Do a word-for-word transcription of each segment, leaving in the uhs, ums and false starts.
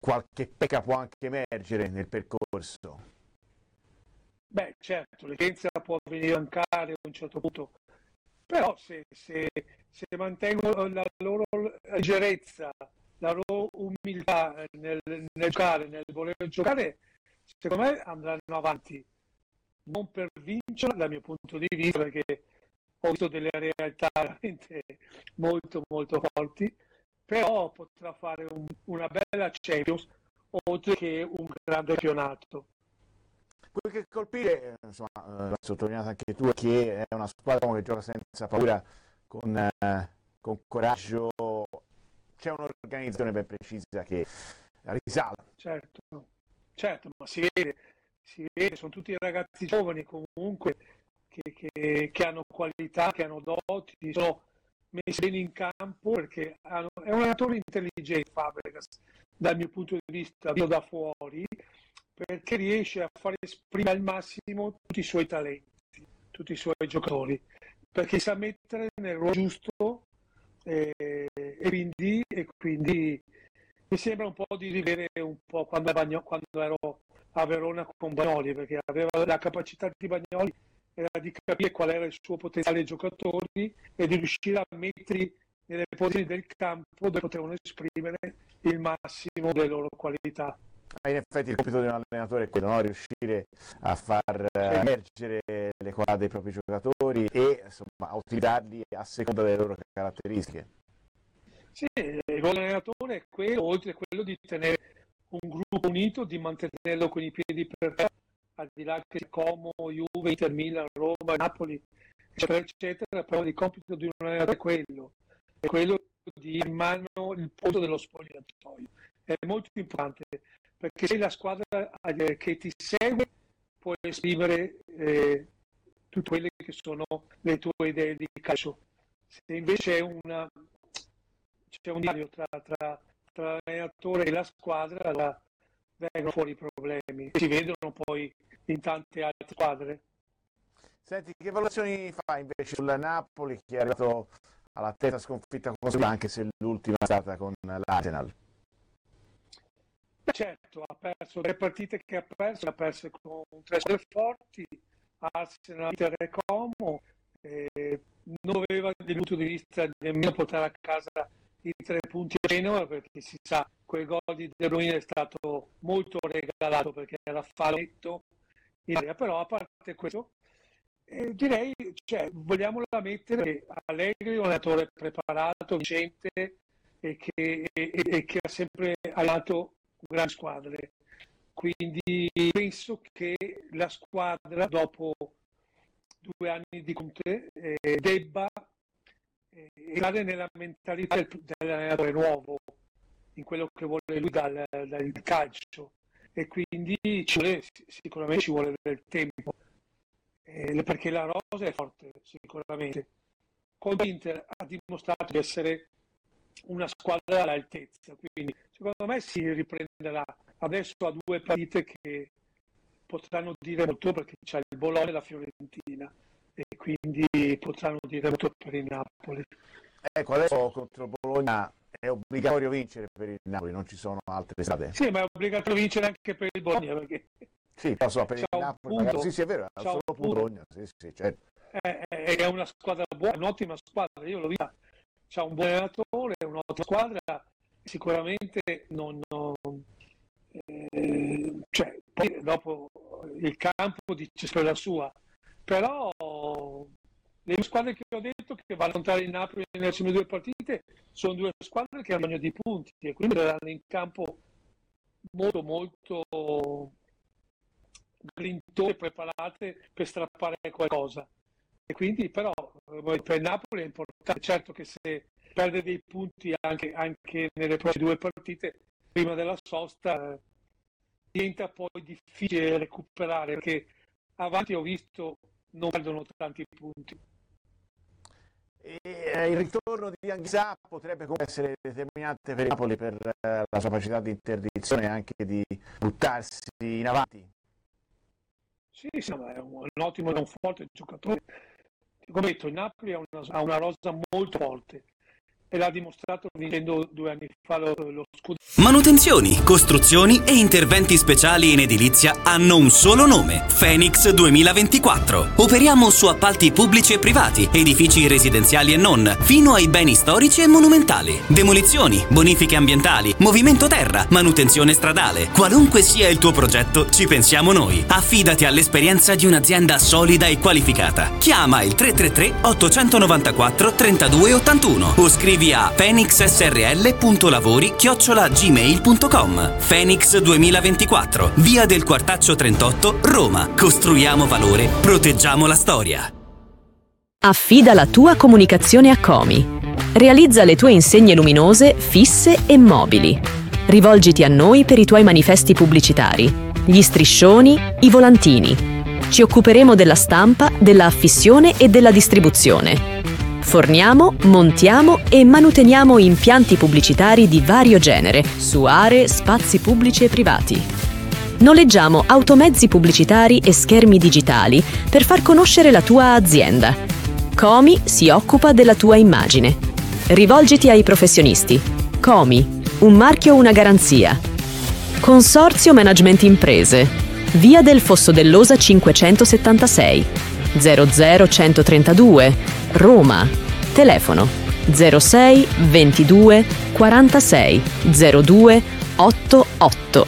qualche pecca può anche emergere nel percorso. Beh, certo, l'evidenza può venire a mancare a un certo punto, però se, se, se mantengono la loro leggerezza, la loro umiltà nel, nel giocare, nel voler giocare, secondo me andranno avanti. Non per vincere dal mio punto di vista, perché ho visto delle realtà veramente molto molto forti, però potrà fare un, una bella Champions oltre che un grande campionato. Quel che colpire, insomma, eh, l'hai sottolineato anche tu, è che è una squadra che gioca senza paura, con, eh, con coraggio, c'è un'organizzazione ben precisa che risale. Certo, certo, ma si vede, si vede, sono tutti ragazzi giovani comunque che, che, che hanno qualità, che hanno doti, sono messi bene in campo perché hanno, è un allenatore intelligente Fabregas, dal mio punto di vista, visto da fuori, perché riesce a far esprimere al massimo tutti i suoi talenti, tutti i suoi giocatori, perché sa mettere nel ruolo giusto eh, e, quindi, e quindi mi sembra un po' di rivedere un po' quando, Bagno, quando ero a Verona con Bagnoli, perché aveva la capacità di Bagnoli era di capire qual era il suo potenziale giocatori e di riuscire a metterli nelle posizioni del campo dove potevano esprimere il massimo delle loro qualità. In effetti il compito di un allenatore è quello, no? Riuscire a far emergere le qualità dei propri giocatori e insomma, a utilizzarli a seconda delle loro caratteristiche. Sì, il ruolo dell'allenatore è quello, oltre a quello di tenere un gruppo unito, di mantenerlo con i piedi per terra, al di là che Como, Juve, Inter, Milan, Roma, Napoli, eccetera, eccetera, però il compito di un allenatore è quello, è quello di in mano il punto dello spogliatoio. È molto importante, perché se la squadra che ti segue può esprimere eh, tutte quelle che sono le tue idee di calcio. Se invece è una, c'è un divario tra, tra, tra l'allenatore e la squadra, allora vengono fuori i problemi. Si vedono poi in tante altre squadre. Senti, che valutazioni fa invece sul Napoli, che è arrivato alla terza sconfitta consecutiva, anche se l'ultima è stata con l'Arsenal? Certo, ha perso le partite che ha perso, ha perso con tre squadre forti, Arsenal, Inter e Como, eh, non doveva dal punto di vista nemmeno portare a casa i tre punti a Genova, perché si sa, quel gol di De Bruyne è stato molto regalato perché era falletto in area, però a parte questo eh, direi, cioè, vogliamola mettere che Allegri è un allenatore preparato, vincente e che, e, e che ha sempre allenato grandi squadre, quindi penso che la squadra dopo due anni di Conte eh, debba eh, entrare nella mentalità del, dell'allenatore nuovo, in quello che vuole lui dal, dal calcio, e quindi ci vuole, sicuramente ci vuole del tempo eh, perché la rosa è forte sicuramente. Con l'Inter ha dimostrato di essere una squadra all'altezza, quindi secondo me si riprenderà. Adesso ha due partite che potranno dire molto, perché c'è il Bologna e la Fiorentina, e quindi potranno dire molto per il Napoli. Ecco, adesso contro il Bologna è obbligatorio vincere per il Napoli, non ci sono altre strade. Sì, ma è obbligatorio vincere anche per il Bologna, perché sì, lo so, per il c'ha Napoli, punto, magari, sì, sì, è vero, è solo punto Bologna, sì, sì, certo. È, è una squadra buona, un'ottima squadra, io l'ho vista, c'ha un buon allenatore, un'ottima squadra, sicuramente non, non eh, cioè, poi dopo il campo dice per la sua, però le due squadre che ho detto che vanno a affrontare il Napoli nelle prossime due partite sono due squadre che hanno bisogno di punti e quindi saranno in campo molto molto grintone, preparate per strappare qualcosa, e quindi però per il Napoli è importante, certo che se perde dei punti anche, anche nelle prossime due partite prima della sosta eh, diventa poi difficile recuperare, perché avanti ho visto non perdono tanti punti. E, eh, il ritorno di Anghissà potrebbe comunque essere determinante per il Napoli, per eh, la sua capacità di interdizione e anche di buttarsi in avanti. Sì, sì, è un, un ottimo e un forte giocatore. Come detto, il Napoli ha una, ha una rosa molto forte e l'ha dimostrato vincendo due anni fa lo, lo scudetto. Manutenzioni, costruzioni e interventi speciali in edilizia hanno un solo nome: Phoenix duemilaventiquattro. Operiamo su appalti pubblici e privati, edifici residenziali e non, fino ai beni storici e monumentali. Demolizioni, bonifiche ambientali, movimento terra, manutenzione stradale. Qualunque sia il tuo progetto, ci pensiamo noi. Affidati all'esperienza di un'azienda solida e qualificata. Chiama il tre tre tre otto nove quattro tre due otto uno o scrivi a phoenix s r l punto lavori chiocciola gmail punto com. Phoenix duemilaventiquattro, via del Quartaccio trentotto, Roma. Costruiamo valore, proteggiamo la storia. Affida la tua comunicazione a Comi. Realizza le tue insegne luminose, fisse e mobili. Rivolgiti a noi per i tuoi manifesti pubblicitari, gli striscioni, i volantini. Ci occuperemo della stampa, della affissione e della distribuzione. Forniamo, montiamo e manuteniamo impianti pubblicitari di vario genere su aree, spazi pubblici e privati. Noleggiamo automezzi pubblicitari e schermi digitali per far conoscere la tua azienda. Comi si occupa della tua immagine. Rivolgiti ai professionisti. Comi, un marchio, una garanzia. Consorzio Management Imprese. Via del Fosso dell'Osa cinquecentosettantasei, zero zero centotrentadue, Roma. Telefono zero sei ventidue quarantasei zero due ottantotto.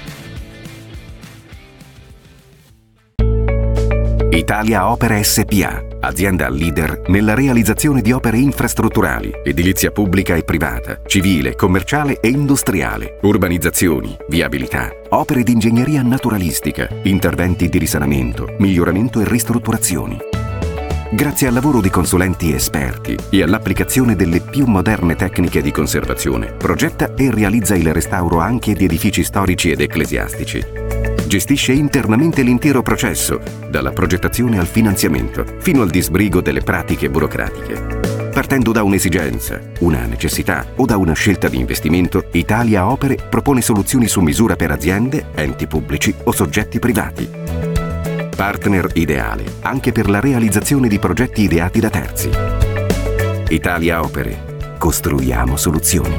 Italia Opere S P A, azienda leader nella realizzazione di opere infrastrutturali, edilizia pubblica e privata, civile, commerciale e industriale, urbanizzazioni, viabilità, opere di ingegneria naturalistica, interventi di risanamento, miglioramento e ristrutturazioni. Grazie al lavoro di consulenti esperti e all'applicazione delle più moderne tecniche di conservazione, progetta e realizza il restauro anche di edifici storici ed ecclesiastici. Gestisce internamente l'intero processo, dalla progettazione al finanziamento, fino al disbrigo delle pratiche burocratiche. Partendo da un'esigenza, una necessità o da una scelta di investimento, Italia Opere propone soluzioni su misura per aziende, enti pubblici o soggetti privati. Partner ideale anche per la realizzazione di progetti ideati da terzi. Italia Opere. Costruiamo soluzioni.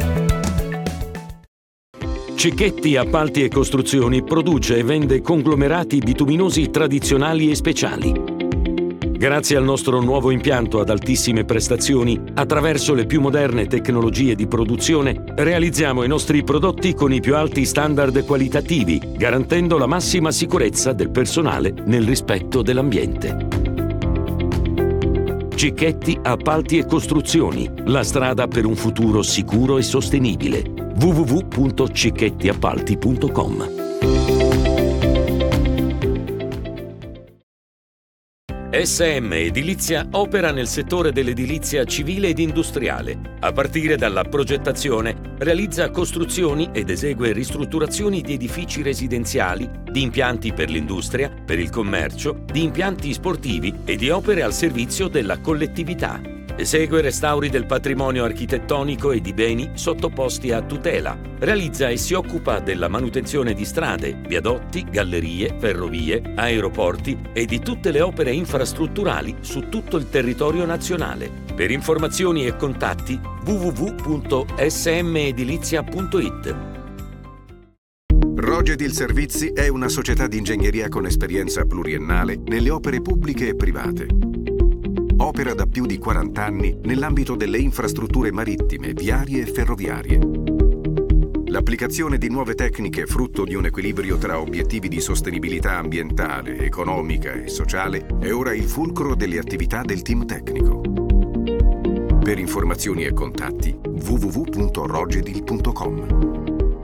Cicchetti Appalti e Costruzioni produce e vende conglomerati bituminosi tradizionali e speciali. Grazie al nostro nuovo impianto ad altissime prestazioni, attraverso le più moderne tecnologie di produzione, realizziamo i nostri prodotti con i più alti standard qualitativi, garantendo la massima sicurezza del personale nel rispetto dell'ambiente. Cicchetti Appalti e Costruzioni, la strada per un futuro sicuro e sostenibile. w w w punto cicchetti appalti punto com. S M Edilizia opera nel settore dell'edilizia civile ed industriale. A partire dalla progettazione, realizza costruzioni ed esegue ristrutturazioni di edifici residenziali, di impianti per l'industria, per il commercio, di impianti sportivi e di opere al servizio della collettività. Esegue restauri del patrimonio architettonico e di beni sottoposti a tutela. Realizza e si occupa della manutenzione di strade, viadotti, gallerie, ferrovie, aeroporti e di tutte le opere infrastrutturali su tutto il territorio nazionale. Per informazioni e contatti w w w punto s m edilizia punto i t. Rogedil Servizi è una società di ingegneria con esperienza pluriennale nelle opere pubbliche e private. Opera da più di quaranta anni nell'ambito delle infrastrutture marittime, viarie e ferroviarie. L'applicazione di nuove tecniche frutto di un equilibrio tra obiettivi di sostenibilità ambientale, economica e sociale è ora il fulcro delle attività del team tecnico. Per informazioni e contatti w w w punto rogedil punto com.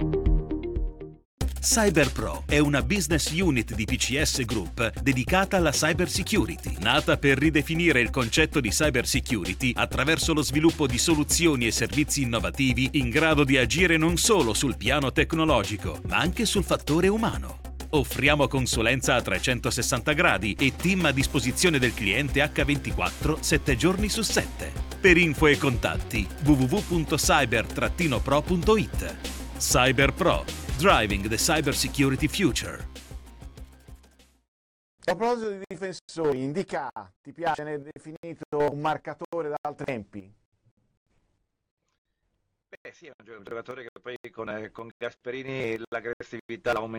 CyberPro è una business unit di P C S Group dedicata alla cyber security, nata per ridefinire il concetto di cyber security attraverso lo sviluppo di soluzioni e servizi innovativi in grado di agire non solo sul piano tecnologico, ma anche sul fattore umano. Offriamo consulenza a trecentosessanta gradi e team a disposizione del cliente acca ventiquattro, sette giorni su sette. Per info e contatti w w w punto cyber pro punto i t. CyberPro. Driving the Cyber Security Future. A proposito di difensori, Indica, ti piace, ne è definito un marcatore da altri tempi? Beh sì, è un giocatore che poi con, con Gasperini l'aggressività l'ha